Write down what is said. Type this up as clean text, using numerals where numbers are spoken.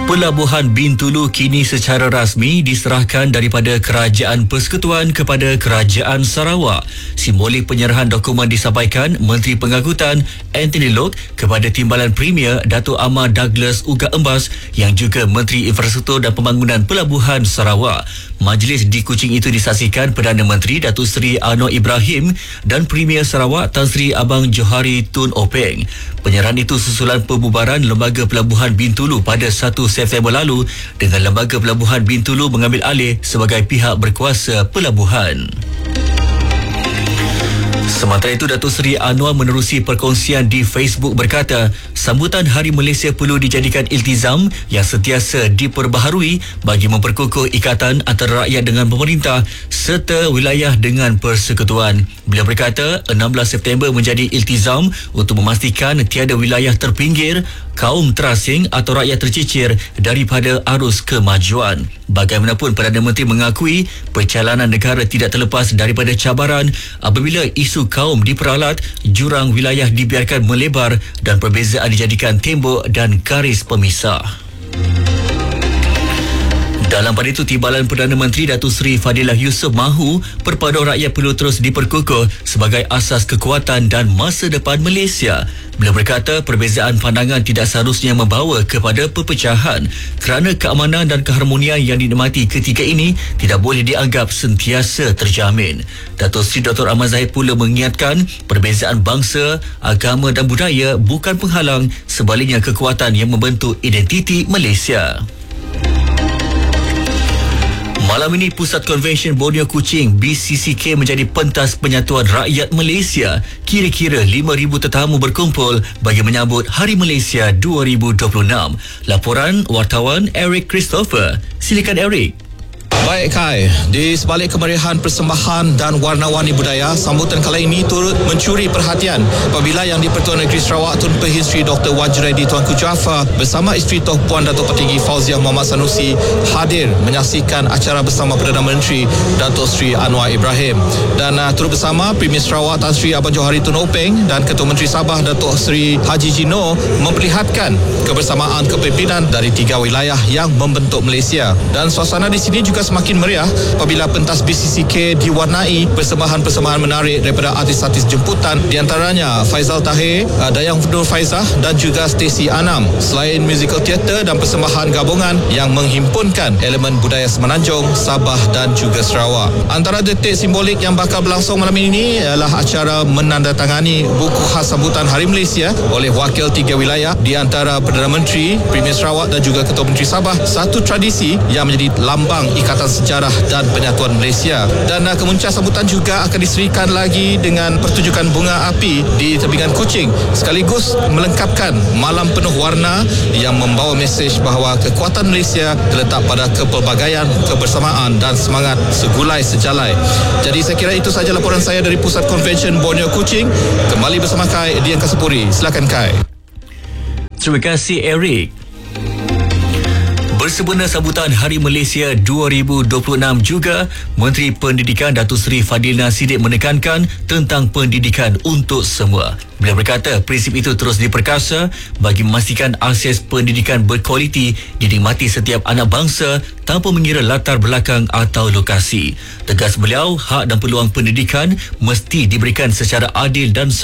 Pelabuhan Bintulu kini secara rasmi diserahkan daripada Kerajaan Persekutuan kepada Kerajaan Sarawak. Simbolik penyerahan dokumen disampaikan Menteri Pengangkutan Anthony Loke kepada Timbalan Premier Datuk Amar Douglas Uga Embas yang juga Menteri Infrastruktur dan Pembangunan Pelabuhan Sarawak. Majlis di Kuching itu disaksikan Perdana Menteri Datuk Seri Anwar Ibrahim dan Premier Sarawak Tan Sri Abang Johari Tun Openg. Penyerahan itu susulan pembubaran Lembaga Pelabuhan Bintulu pada 1 September lalu dengan Lembaga Pelabuhan Bintulu mengambil alih sebagai pihak berkuasa pelabuhan. Sementara itu, Datuk Seri Anwar menerusi perkongsian di Facebook berkata, sambutan Hari Malaysia perlu dijadikan iltizam yang sentiasa diperbaharui bagi memperkukuh ikatan antara rakyat dengan pemerintah serta wilayah dengan persekutuan. Beliau berkata, 16 September menjadi iltizam untuk memastikan tiada wilayah terpinggir, kaum terasing atau rakyat tercicir daripada arus kemajuan. Bagaimanapun, Perdana Menteri mengakui perjalanan negara tidak terlepas daripada cabaran apabila isu kaum diperalat, jurang wilayah dibiarkan melebar dan perbezaan dijadikan tembok dan garis pemisah. Dalam pada itu, Timbalan Perdana Menteri Datuk Seri Fadilah Yusof mahu perpaduan rakyat perlu terus diperkukuh sebagai asas kekuatan dan masa depan Malaysia. Beliau berkata perbezaan pandangan tidak seharusnya membawa kepada perpecahan kerana keamanan dan keharmonian yang dinikmati ketika ini tidak boleh dianggap sentiasa terjamin. Datuk Seri Dr. Ahmad Zahid pula mengingatkan perbezaan bangsa, agama dan budaya bukan penghalang, sebaliknya kekuatan yang membentuk identiti Malaysia. Malam ini, Pusat Konvensyen Borneo Kuching BCCK menjadi pentas penyatuan rakyat Malaysia. Kira-kira 5,000 tetamu berkumpul bagi menyambut Hari Malaysia 2026. Laporan wartawan Eric Christopher. Silakan Eric. Baik Kai, di sebalik kemeriahan persembahan dan warna-warni budaya, sambutan kali ini turut mencuri perhatian apabila Yang di-Pertuan Negeri Sarawak Tun Pahis Sri Dr. Wajraedi Tuanku Jaafar bersama isteri Toh Puan Datuk Petinggi Fauziah Muhammad Sanusi hadir menyaksikan acara bersama Perdana Menteri Datuk Seri Anwar Ibrahim dan turut bersama Premier Sarawak Tan Sri Abang Johari Tun Openg dan Ketua Menteri Sabah Datuk Seri Haji Jino memperlihatkan kebersamaan kepimpinan dari 3 wilayah yang membentuk Malaysia. Dan suasana di sini juga semakin meriah apabila pentas BCCK diwarnai persembahan-persembahan menarik daripada artis-artis jemputan, di antaranya Faizal Tahir, Dayang Nur Faizah dan juga Stacey Anam. Selain musical theater dan persembahan gabungan yang menghimpunkan elemen budaya Semenanjung, Sabah dan juga Sarawak. Antara detik simbolik yang bakal berlangsung malam ini ialah acara menandatangani buku khas sambutan Hari Malaysia oleh wakil 3 wilayah di antara Perdana Menteri, Premier Sarawak dan juga Ketua Menteri Sabah. Satu tradisi yang menjadi lambang Ikatan Sejarah dan Penyatuan Malaysia. Dan kemuncak sambutan juga akan diserikan lagi dengan pertunjukan bunga api di tebingan Kuching, sekaligus melengkapkan malam penuh warna yang membawa mesej bahawa kekuatan Malaysia terletak pada kepelbagaian, kebersamaan dan semangat segulai sejalai. Jadi saya kira itu sahaja laporan saya dari Pusat Konvensyen Borneo Kuching. Kembali bersama Kai Dian Kasepuri. Silakan Kai. Terima kasih Eric. Bersempena sambutan Hari Malaysia 2026 juga, Menteri Pendidikan Datuk Seri Fadilina Siddiq menekankan tentang pendidikan untuk semua. Beliau berkata prinsip itu terus diperkasa bagi memastikan akses pendidikan berkualiti dinikmati setiap anak bangsa tanpa mengira latar belakang atau lokasi. Tegas beliau, hak dan peluang pendidikan mesti diberikan secara adil dan